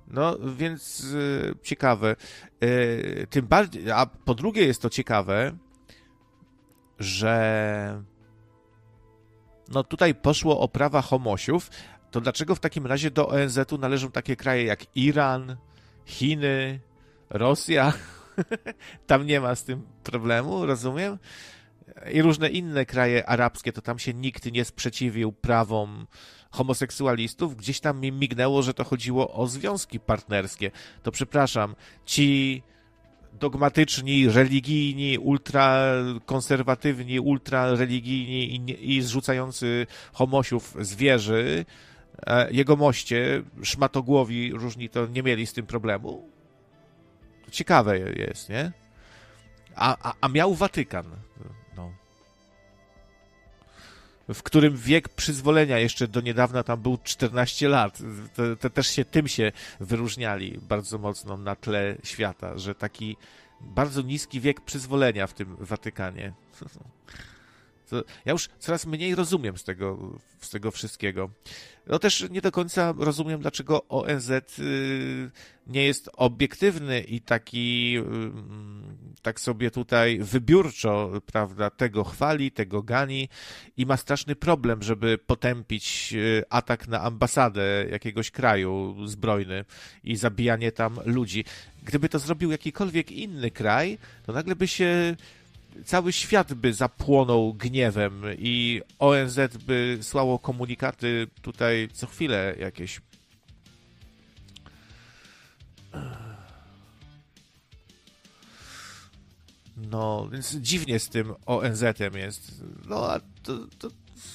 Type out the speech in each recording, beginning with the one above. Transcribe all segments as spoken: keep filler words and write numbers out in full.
No, więc y, ciekawe. Y, tym bardziej, a po drugie jest to ciekawe, że no tutaj poszło o prawa homosiów, to dlaczego w takim razie do O N Z-u należą takie kraje jak Iran, Chiny, Rosja? Tam nie ma z tym problemu, rozumiem? I różne inne kraje arabskie, to tam się nikt nie sprzeciwił prawom homoseksualistów. Gdzieś tam mi mignęło, że to chodziło o związki partnerskie. To przepraszam, ci dogmatyczni, religijni, ultrakonserwatywni, ultrareligijni i, i zrzucający homosiów z wieży, jegomoście, szmatogłowi różni, to nie mieli z tym problemu? To ciekawe jest, nie? A, a, a miał Watykan, no, w którym wiek przyzwolenia jeszcze do niedawna tam był czternaście lat. To, to też się tym się wyróżniali bardzo mocno na tle świata, że taki bardzo niski wiek przyzwolenia w tym Watykanie. To ja już coraz mniej rozumiem z tego, z tego wszystkiego. No też nie do końca rozumiem, dlaczego O N Z nie jest obiektywny i taki tak sobie tutaj wybiórczo, prawda, tego chwali, tego gani i ma straszny problem, żeby potępić atak na ambasadę jakiegoś kraju zbrojny i zabijanie tam ludzi. Gdyby to zrobił jakikolwiek inny kraj, to nagle by się cały świat by zapłonął gniewem i O N Z by słało komunikaty tutaj co chwilę jakieś. No, więc dziwnie z tym O N Z-em jest. No, a to... to...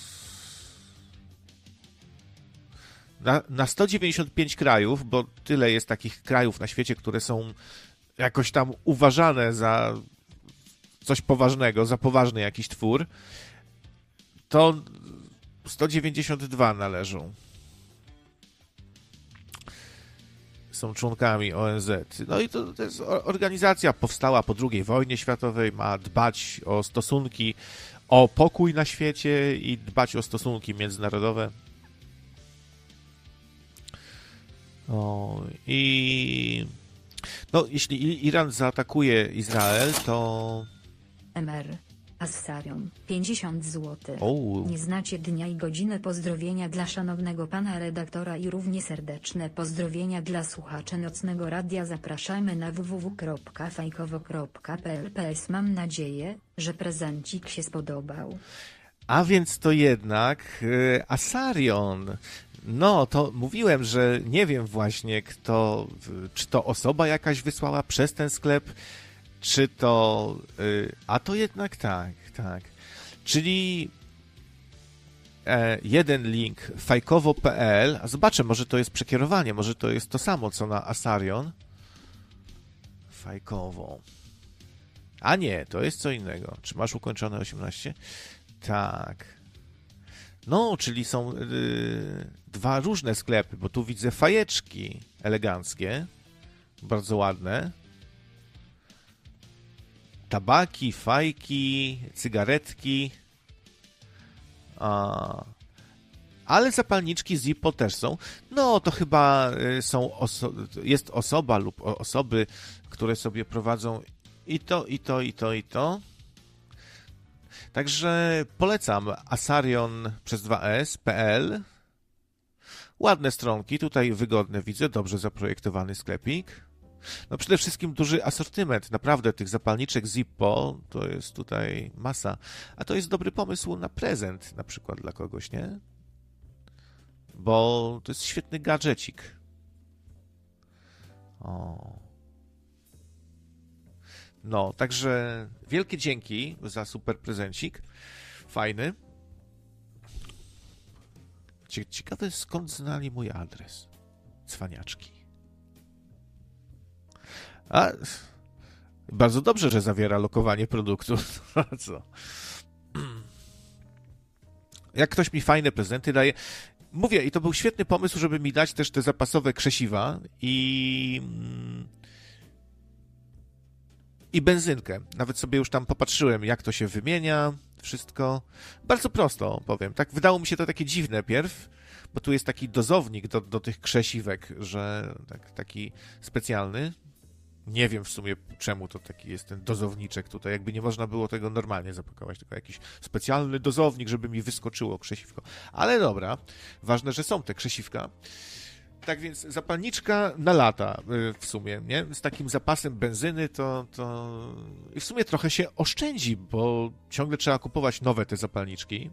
Na, na sto dziewięćdziesiąt pięć krajów, bo tyle jest takich krajów na świecie, które są jakoś tam uważane za coś poważnego, za poważny jakiś twór, to sto dziewięćdziesiąt dwa należą. Są członkami O N Z. No i to, to jest organizacja, powstała po drugiej wojnie światowej, ma dbać o stosunki, o pokój na świecie i dbać o stosunki międzynarodowe. O, i no, jeśli Iran zaatakuje Izrael, to M R. Assarion, pięćdziesiąt złotych. O. Nie znacie dnia i godziny. Pozdrowienia dla szanownego pana redaktora i równie serdeczne pozdrowienia dla słuchaczy Nocnego Radia. Zapraszamy na w w w kropka fajkowo kropka p l. Mam nadzieję, że prezencik się spodobał. A więc to jednak y, Assarion. No, to mówiłem, że nie wiem właśnie kto, czy to osoba jakaś wysłała przez ten sklep, czy to... Y, a to jednak tak, tak. Czyli e, jeden link fajkowo kropka p l, a zobaczę, może to jest przekierowanie, może to jest to samo, co na Assarion. Fajkowo. A nie, to jest co innego. Czy masz ukończone osiemnaście? Tak. No, czyli są y, dwa różne sklepy, bo tu widzę fajeczki eleganckie, bardzo ładne. Tabaki, fajki, cygaretki. A, ale zapalniczki Zippo też są. No, to chyba są oso- jest osoba lub osoby, które sobie prowadzą i to, i to, i to, i to. Także polecam Assarion przez dwa s kropka p l. Ładne stronki, tutaj wygodne widzę, dobrze zaprojektowany sklepik. No przede wszystkim duży asortyment, naprawdę tych zapalniczek Zippo to jest tutaj masa. A to jest dobry pomysł na prezent na przykład dla kogoś, nie? Bo to jest świetny gadżecik. O. No, także wielkie dzięki za super prezencik. Fajny. Ciekawe skąd znali mój adres. Cwaniaczki. A bardzo dobrze, że zawiera lokowanie produktu. Co? Jak ktoś mi fajne prezenty daje... Mówię, i to był świetny pomysł, żeby mi dać też te zapasowe krzesiwa i... i benzynkę. Nawet sobie już tam popatrzyłem, jak to się wymienia, wszystko. Bardzo prosto, powiem. Tak wydało mi się to takie dziwne pierw. bo tu jest taki dozownik do, do tych krzesiwek, że tak, taki specjalny. Nie wiem w sumie czemu to taki jest ten dozowniczek tutaj, jakby nie można było tego normalnie zapakować, tylko jakiś specjalny dozownik, żeby mi wyskoczyło krzesiwko. Ale dobra, ważne, że są te krzesiwka. Tak więc zapalniczka na lata w sumie, nie? Z takim zapasem benzyny to, to... I w sumie trochę się oszczędzi, bo ciągle trzeba kupować nowe te zapalniczki.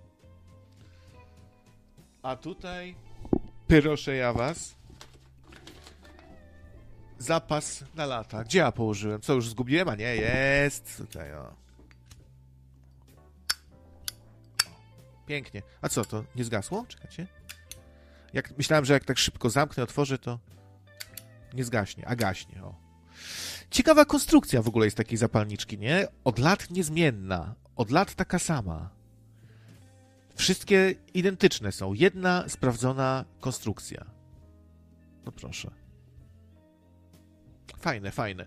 A tutaj, proszę ja was, zapas na lata. Gdzie ja położyłem? Co, już zgubiłem? A nie, jest. Tutaj, o. Pięknie. A co, to nie zgasło? Czekajcie. Jak, myślałem, że jak tak szybko zamknę, otworzę, to nie zgaśnie, a gaśnie, o. Ciekawa konstrukcja w ogóle jest takiej zapalniczki, nie? Od lat niezmienna. Od lat taka sama. Wszystkie identyczne są. Jedna sprawdzona konstrukcja. No proszę. Fajne, fajne.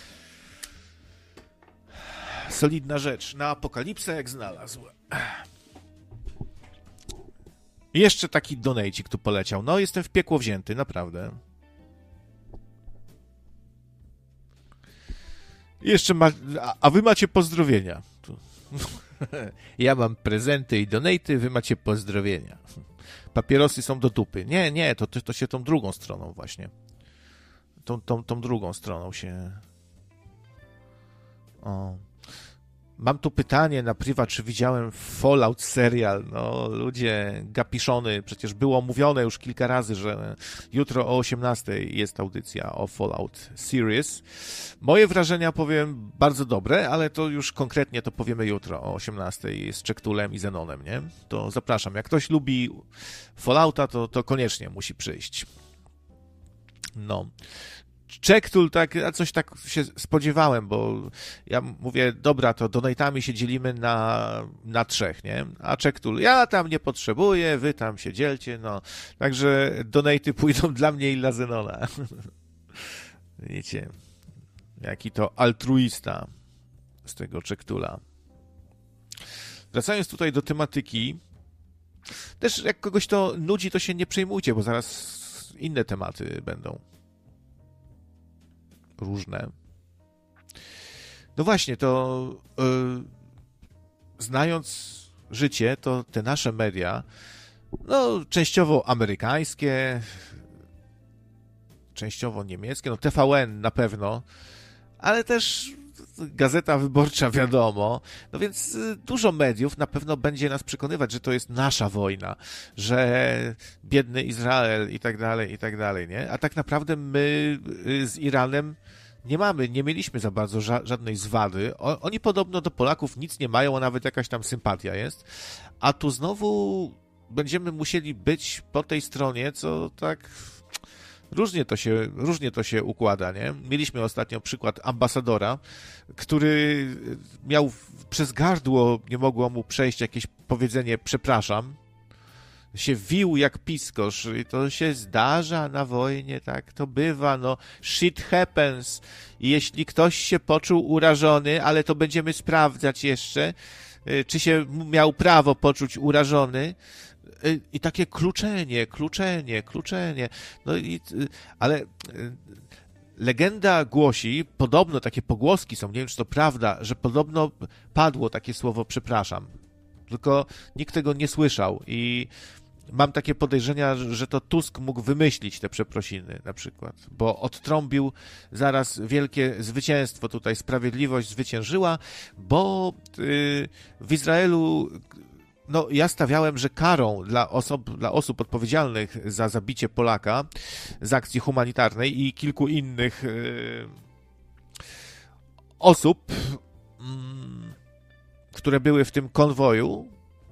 Solidna rzecz. Na apokalipsę jak znalazł. I jeszcze taki donejcik tu poleciał. No, jestem w piekło wzięty, naprawdę. I jeszcze ma... A, a wy macie pozdrowienia. Tu. Ja mam prezenty i donaty, wy macie pozdrowienia. Papierosy są do dupy. Nie, nie, to, to się tą drugą stroną właśnie. Tą, tą, tą drugą stroną się... O... Mam tu pytanie na priwa, czy widziałem Fallout serial. No, ludzie, gapiszony, przecież było mówione już kilka razy, że jutro o osiemnastej jest audycja o Fallout Series. Moje wrażenia, powiem, bardzo dobre, ale to już konkretnie to powiemy jutro o osiemnastej z Czektulem i Zenonem, nie? To zapraszam. Jak ktoś lubi Fallouta, to, to koniecznie musi przyjść. No... Czektul, tak, a coś tak się spodziewałem, bo ja mówię, dobra, to donatami się dzielimy na, na trzech, nie? A Czektul, ja tam nie potrzebuję, wy tam się dzielcie, no. Także donaty pójdą dla mnie i dla Zenona. Wiecie, jaki to altruista z tego Czektula. Wracając tutaj do tematyki, też jak kogoś to nudzi, to się nie przejmujcie, bo zaraz inne tematy będą. Różne. No właśnie, to yy, znając życie, to te nasze media, no częściowo amerykańskie, częściowo niemieckie, no T V N na pewno, ale też Gazeta Wyborcza, wiadomo. No więc dużo mediów na pewno będzie nas przekonywać, że to jest nasza wojna, że biedny Izrael i tak dalej, i tak dalej, nie? A tak naprawdę my z Iranem nie mamy, nie mieliśmy za bardzo ża- żadnej zwady. O, oni podobno do Polaków nic nie mają, a nawet jakaś tam sympatia jest. A tu znowu będziemy musieli być po tej stronie, co tak... Różnie to się, różnie to się układa, nie? Mieliśmy ostatnio przykład ambasadora, który miał przez gardło, nie mogło mu przejść jakieś powiedzenie przepraszam, się wił jak piskosz i to się zdarza na wojnie, tak, to bywa, no, shit happens i jeśli ktoś się poczuł urażony, ale to będziemy sprawdzać jeszcze, czy się miał prawo poczuć urażony, i takie kluczenie, kluczenie, kluczenie. No i, ale legenda głosi, podobno takie pogłoski są, nie wiem, czy to prawda, że podobno padło takie słowo przepraszam. Tylko nikt tego nie słyszał i mam takie podejrzenia, że to Tusk mógł wymyślić te przeprosiny na przykład, bo odtrąbił zaraz wielkie zwycięstwo tutaj, sprawiedliwość zwyciężyła, bo yy, w Izraelu no, ja stawiałem, że karą dla osób, dla osób odpowiedzialnych za zabicie Polaka z akcji humanitarnej i kilku innych yy, osób, yy, które były w tym konwoju,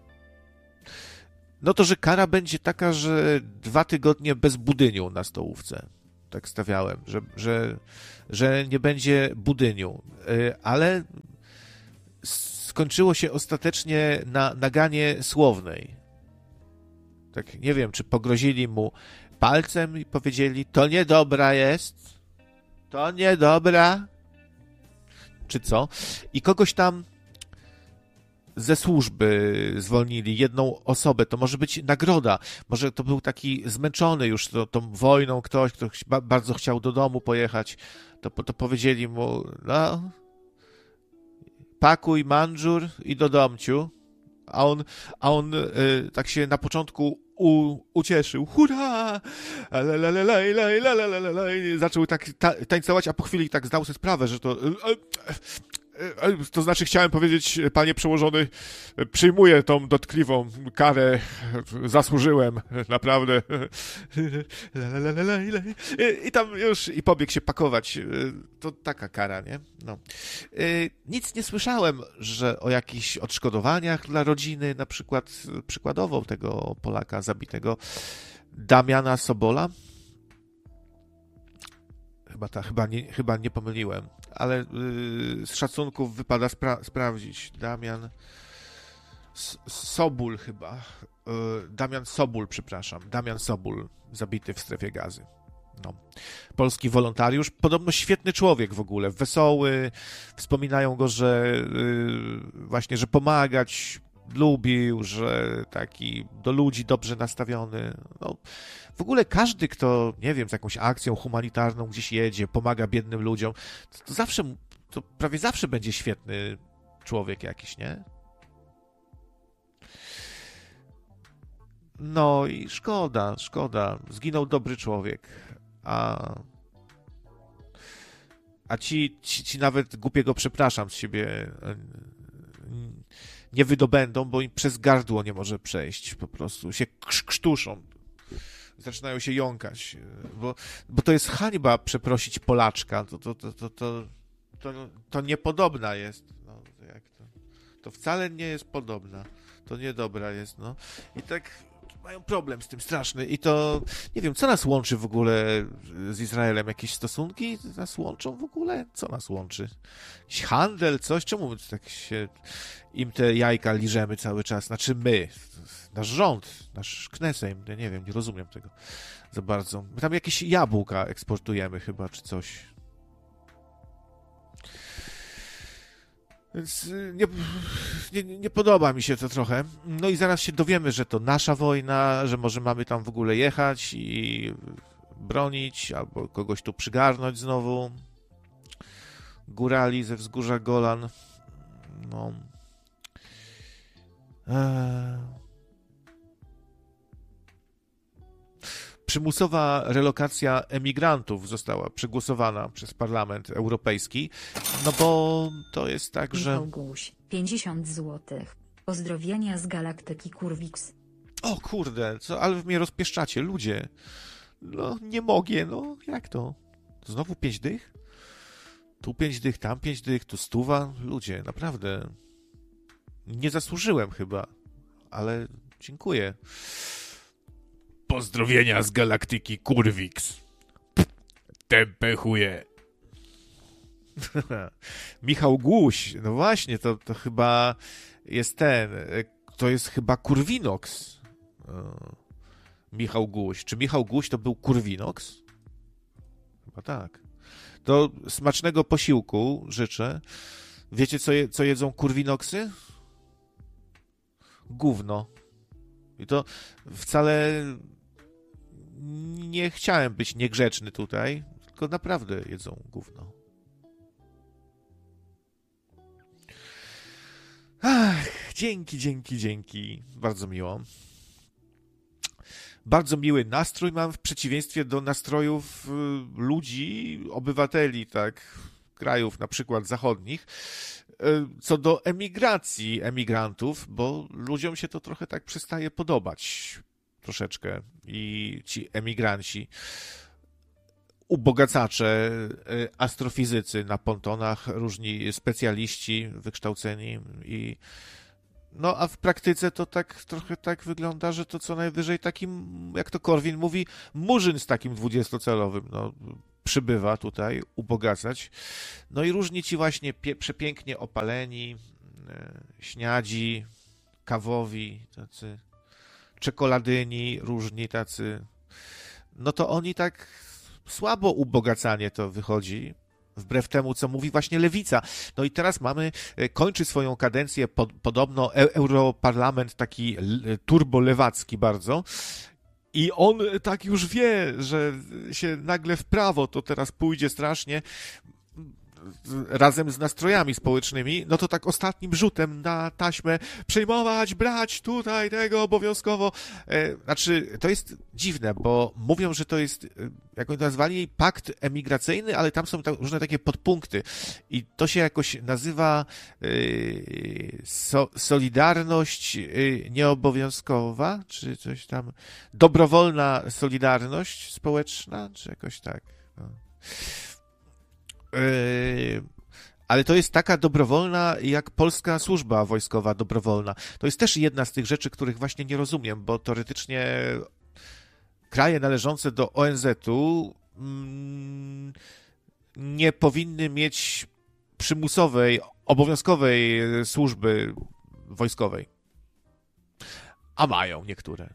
no to, że kara będzie taka, że dwa tygodnie bez budyniu na stołówce. Tak stawiałem, że, że, że nie będzie budyniu. Yy, ale skończyło się ostatecznie na naganie słownej. Tak, nie wiem, czy pogrozili mu palcem i powiedzieli, to niedobra jest, to niedobra, czy co? I kogoś tam ze służby zwolnili jedną osobę, to może być nagroda. Może to był taki zmęczony już to, tą wojną ktoś, kto ba- bardzo chciał do domu pojechać, to, to powiedzieli mu, no, pakuj mandżur i do domciu. A on, a on y, tak się na początku u, ucieszył. Hurra! Lalalaj, lalalaj, zaczął tak ta, tańcować, a po chwili tak zdał sobie sprawę, że to... To znaczy chciałem powiedzieć, panie przełożony, przyjmuję tą dotkliwą karę, zasłużyłem, naprawdę. I tam już, i pobiegł się pakować. To taka kara, nie? No. Nic nie słyszałem, że o jakichś odszkodowaniach dla rodziny, na przykład przykładowo tego Polaka zabitego, Damiana Sobola. Chyba, ta, chyba, nie, chyba nie pomyliłem, ale yy, z szacunków wypada spra- sprawdzić. Damian S- Sobul chyba. Yy, Damian Sobul, przepraszam. Damian Sobul, zabity w strefie Gazy. No. Polski wolontariusz, podobno świetny człowiek w ogóle, wesoły. Wspominają go, że yy, właśnie, że pomagać lubił, że taki do ludzi dobrze nastawiony. No, w ogóle każdy, kto, nie wiem, z jakąś akcją humanitarną gdzieś jedzie, pomaga biednym ludziom, to, to zawsze, to prawie zawsze będzie świetny człowiek jakiś, nie? No i szkoda, szkoda. Zginął dobry człowiek. A, a ci, ci, ci nawet głupiego przepraszam z siebie nie wydobędą, bo im przez gardło nie może przejść. Po prostu się krz- krztuszą. Zaczynają się jąkać. Bo, bo to jest hańba przeprosić Polaczka. To, to, to, to, to, to, to niepodobna jest. No, jak to? To wcale nie jest podobna. To niedobra jest. No. I tak mają problem z tym straszny. I to, nie wiem, co nas łączy w ogóle z Izraelem? Jakieś stosunki nas łączą w ogóle? Co nas łączy? Jakiś handel, coś? Czemu my tak się im te jajka liżemy cały czas? Znaczy my, nasz rząd, nasz Knesem, ja nie wiem, nie rozumiem tego za bardzo. My tam jakieś jabłka eksportujemy chyba, czy coś. Więc nie, nie, nie podoba mi się to trochę. No i zaraz się dowiemy, że to nasza wojna, że może mamy tam w ogóle jechać i bronić, albo kogoś tu przygarnąć znowu. Górali ze wzgórza Golan. No. Eee. Przymusowa relokacja emigrantów została przegłosowana przez Parlament Europejski, no bo to jest tak, że... Michał Guś, pięćdziesiąt złotych. Pozdrowienia z galaktyki Kurwix. O kurde, co, ale wy mnie rozpieszczacie, ludzie. No, nie mogę, no, jak to? Znowu pięć dych? Tu pięć dych, tam pięć dych, tu stuwa. Ludzie, naprawdę. Nie zasłużyłem chyba, ale dziękuję. Pozdrowienia z galaktyki Kurwix. Tępe chuje. Michał Guś, no właśnie, to, to chyba jest ten, to jest chyba Kurwinox. Michał Guś. Czy Michał Guś to był Kurwinox? Chyba tak. To smacznego posiłku życzę. Wiecie, co, je, co jedzą Kurwinoksy? Gówno. I to wcale nie chciałem być niegrzeczny tutaj, tylko naprawdę jedzą gówno. Ach, dzięki, dzięki, dzięki. Bardzo miło. Bardzo miły nastrój mam w przeciwieństwie do nastrojów y, ludzi, obywateli, tak, krajów na przykład zachodnich, y, co do emigracji emigrantów, bo ludziom się to trochę tak przestaje podobać troszeczkę i ci emigranci, ubogacacze, y, astrofizycy na pontonach, różni specjaliści wykształceni i no, a w praktyce to tak trochę tak wygląda, że to co najwyżej takim, jak to Korwin mówi, murzyn z takim dwudziestocalowym, no, przybywa tutaj ubogacać. No i różni ci właśnie pie- przepięknie opaleni, e, śniadzi, kawowi, tacy czekoladyni, różni tacy, no to oni tak słabo ubogacanie to wychodzi, wbrew temu, co mówi właśnie lewica. No i teraz mamy, kończy swoją kadencję pod, podobno e, Europarlament taki turbolewacki bardzo i on tak już wie, że się nagle w prawo to teraz pójdzie strasznie, razem z nastrojami społecznymi, no to tak ostatnim rzutem na taśmę przejmować, brać tutaj tego obowiązkowo. E, znaczy, to jest dziwne, bo mówią, że to jest, jak oni to nazwali, pakt emigracyjny, ale tam są ta, różne takie podpunkty i to się jakoś nazywa e, so, solidarność e, nieobowiązkowa, czy coś tam, dobrowolna solidarność społeczna, czy jakoś tak. No. Ale to jest taka dobrowolna, jak polska służba wojskowa dobrowolna. To jest też jedna z tych rzeczy, których właśnie nie rozumiem, bo teoretycznie kraje należące do O N Z-u mm, nie powinny mieć przymusowej, obowiązkowej służby wojskowej. A mają niektóre.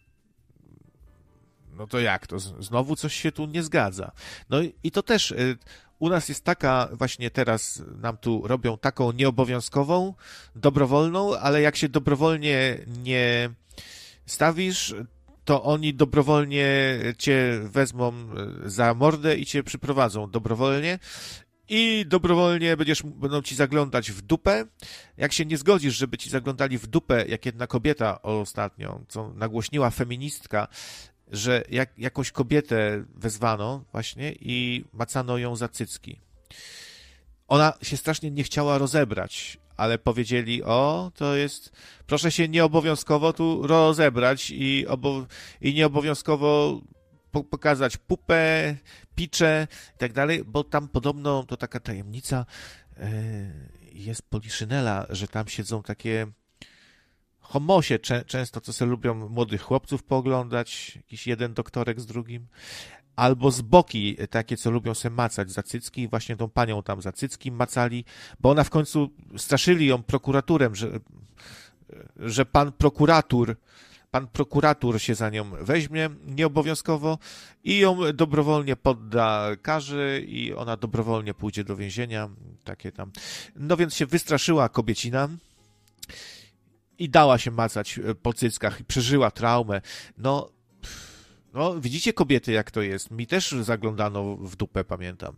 No to jak to? Znowu coś się tu nie zgadza. No i to też u nas jest taka, właśnie teraz nam tu robią taką nieobowiązkową, dobrowolną, ale jak się dobrowolnie nie stawisz, to oni dobrowolnie cię wezmą za mordę i cię przyprowadzą dobrowolnie i dobrowolnie będziesz, będą ci zaglądać w dupę. Jak się nie zgodzisz, żeby ci zaglądali w dupę, jak jedna kobieta ostatnio, co nagłośniła feministka, że jak, jakąś kobietę wezwano właśnie i macano ją za cycki. Ona się strasznie nie chciała rozebrać, ale powiedzieli, o, to jest, proszę się nieobowiązkowo tu rozebrać i, obo, i nieobowiązkowo po, pokazać pupę, picze i tak dalej, bo tam podobno, to taka tajemnica yy, jest Poliszynela, że tam siedzą takie homosie cze- często, co sobie lubią młodych chłopców pooglądać, jakiś jeden doktorek z drugim, albo z boki takie, co lubią sobie macać za cycki i właśnie tą panią tam za cycki macali, bo ona w końcu straszyli ją prokuraturem, że, że pan prokurator, pan prokurator się za nią weźmie nieobowiązkowo i ją dobrowolnie podda karze i ona dobrowolnie pójdzie do więzienia, takie tam. No więc się wystraszyła kobiecina i dała się macać po cyckach i przeżyła traumę. No, no, widzicie kobiety, jak to jest. Mi też zaglądano w dupę, pamiętam.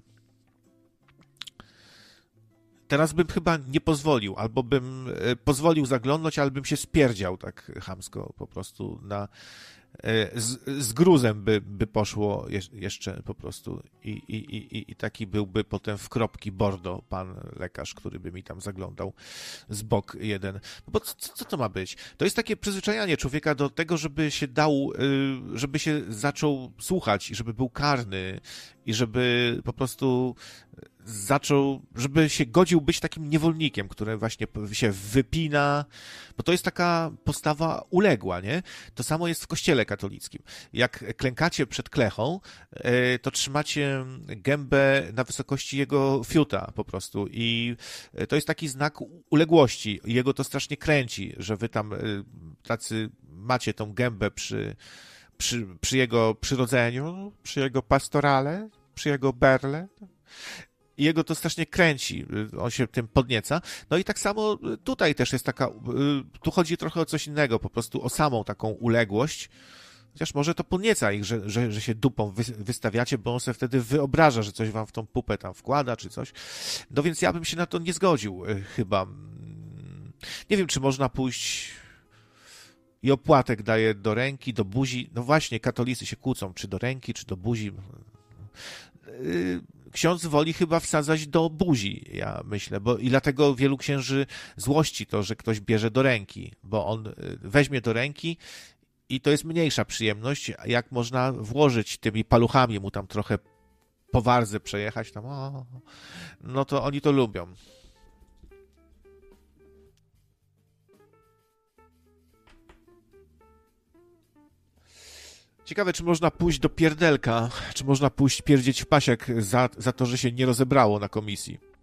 Teraz bym chyba nie pozwolił, albo bym pozwolił zaglądnąć, ale bym się spierdział tak chamsko po prostu na... Z, z gruzem by, by poszło jeszcze po prostu I, i, i, i taki byłby potem w kropki bordo pan lekarz, który by mi tam zaglądał z bok jeden. No bo co, co to ma być? To jest takie przyzwyczajanie człowieka do tego, żeby się dał, żeby się zaczął słuchać i żeby był karny i żeby po prostu zaczął, żeby się godził być takim niewolnikiem, który właśnie się wypina, bo to jest taka postawa uległa, nie? To samo jest w kościele katolickim. Jak klękacie przed klechą, to trzymacie gębę na wysokości jego fiuta po prostu i to jest taki znak uległości. Jego to strasznie kręci, że wy tam tacy macie tą gębę przy, przy, przy jego przyrodzeniu, przy jego pastorale, przy jego berle. I jego to strasznie kręci, on się tym podnieca. No i tak samo tutaj też jest taka, tu chodzi trochę o coś innego, po prostu o samą taką uległość, chociaż może to podnieca ich, że, że, że się dupą wy, wystawiacie, bo on sobie wtedy wyobraża, że coś wam w tą pupę tam wkłada, czy coś. No więc ja bym się na to nie zgodził, chyba. Nie wiem, czy można pójść i opłatek daje do ręki, do buzi. No właśnie, katolicy się kłócą, czy do ręki, czy do buzi. Ksiądz woli chyba wsadzać do buzi, ja myślę, bo i dlatego wielu księży złości to, że ktoś bierze do ręki, bo on weźmie do ręki i to jest mniejsza przyjemność, jak można włożyć tymi paluchami mu tam trochę po wardze przejechać, tam, o, no to oni to lubią. Ciekawe, czy można pójść do pierdelka, czy można pójść pierdzieć w pasiek za, za to, że się nie rozebrało na komisji.